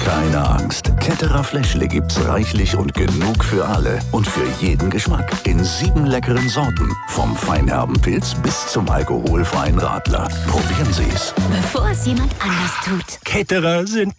Keine Angst, Ketterer Fläschle gibt's reichlich und genug für alle und für jeden Geschmack. In 7 leckeren Sorten, vom feinherben Pilz bis zum alkoholfreien Radler. Probieren Sie's. Bevor es jemand anders tut. Ketterer sind